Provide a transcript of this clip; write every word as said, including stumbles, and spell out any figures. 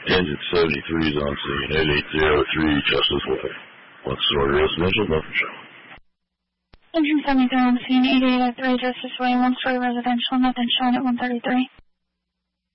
Engine seventy-three is on scene. eight eight zero three Justice Way. One story residential, nothing show. Engine seventy-three on scene, eight eight zero three Justice Way, one story residential, nothing showing at one thirty-three.